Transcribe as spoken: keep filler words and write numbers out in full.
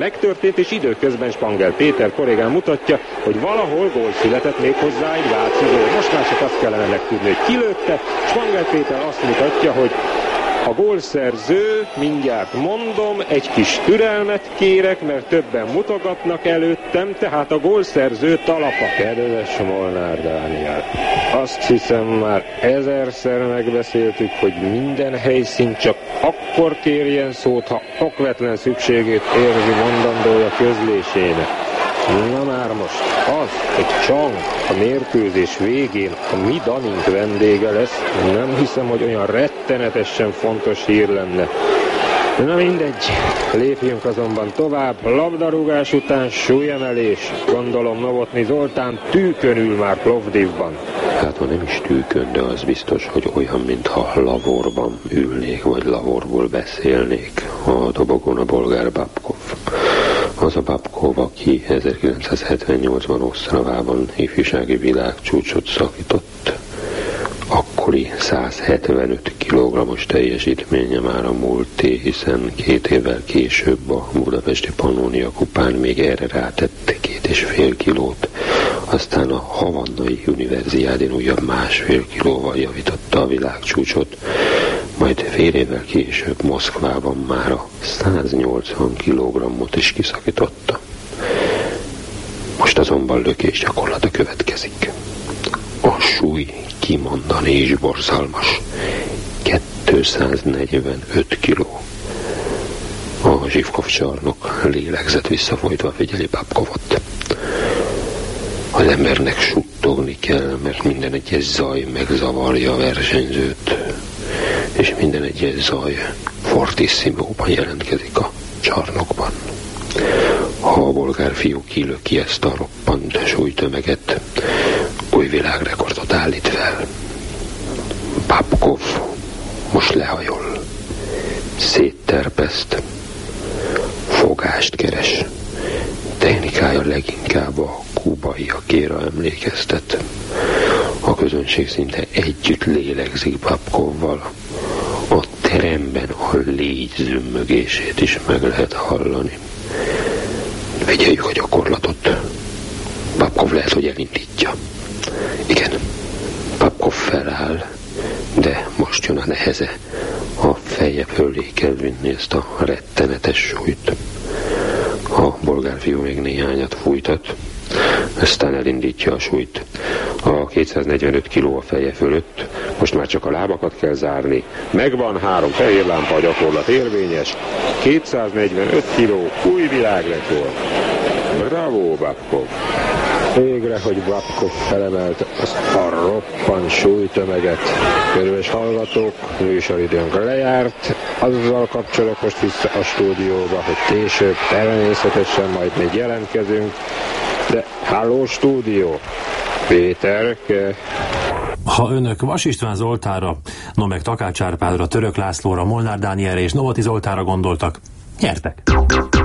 Megtörtént, és időközben Spangler Péter korrigán mutatja, hogy valahol gól született, még hozzá egy váci gól. Most már csak azt kellene megtudni, hogy ki lőtte. Spangler Péter azt mutatja, hogy a gólszerző, mindjárt mondom, egy kis türelmet kérek, mert többen mutogatnak előttem, tehát a gólszerző Talapa. Kedves Molnár Dániel, azt hiszem már ezerszer megbeszéltük, hogy minden helyszín csak akkor kérjen szót, ha okvetlen szükségét érzi mondandója közlésének. Na már most az, hogy Csang a mérkőzés végén a mi Danink vendége lesz, nem hiszem, hogy olyan rettenetesen fontos hír lenne. Na mindegy, lépjünk azonban tovább. Labdarúgás után súlyemelés. Gondolom Novotny Zoltán tűkön ül már Plovdivban. Hát ha nem is tűkön, de az biztos, hogy olyan, mintha lavorban ülnék, vagy lavorból beszélnék. A dobogon a bolgár Babkov. Az a Babkov, aki ezerkilencszázhetvennyolcban Osztravában ifjúsági világcsúcsot szakított. Akkori száz hetvenöt kilogrammos teljesítménye már a múlté, hiszen két évvel később a budapesti Pannónia kupán még erre rátette két és fél kilót, aztán a havannai univerziádén újabb másfél kilóval javította a világcsúcsot, majd fél évvel később Moszkvában már a száznyolcvan kilogrammot is kiszakította. Most azonban lökés gyakorlata következik. A súly kimondani is borzalmas. kétszáznegyvenöt kiló. A Zsivkov csarnok lélegzett visszafolytva figyeli Babkovot. Az embernek suttogni kell, mert minden egyes zaj megzavarja a versenyzőt, és minden egyes zaj fortissimóban jelentkezik a csarnokban. Ha a bolgár fiú kilöki ezt a roppant súlytömeget, új világrekordot állít fel. Babkov most lehajol, szétterpeszt, fogást keres. Technikája leginkább a kubaiakéra emlékeztet. A közönség szinte együtt lélegzik Babkovval. A teremben a légy zümmögését is meg lehet hallani. Figyeljük a gyakorlatot. Babkov lehet, hogy elindítja. Igen, Babkov feláll, de most jön a neheze. A feje fölé kell vinni ezt a rettenetes súlyt. A bolgár fiú még néhányat fújtat, aztán elindítja a súlyt. A kétszáznegyvenöt kiló a feje fölött, most már csak a lábakat kell zárni. Megvan, három fehér lámpa, a gyakorlat érvényes. kétszáznegyvenöt kiló, új világrekord. Bravo, Babkov! Végre, hogy Babkov felemelte azt a roppant súlytömeget. Kedves hallgatók, műsoridőnk lejárt. Azzal kapcsolok most vissza a stúdióba, hogy később természetesen majd még jelentkezünk. De halló stúdió! Péterke! Ha önök Vas István Zoltánra, no meg Takács Árpádra, Török Lászlóra, Molnár Dánielre és Novotny Zoltánra gondoltak, nyertek!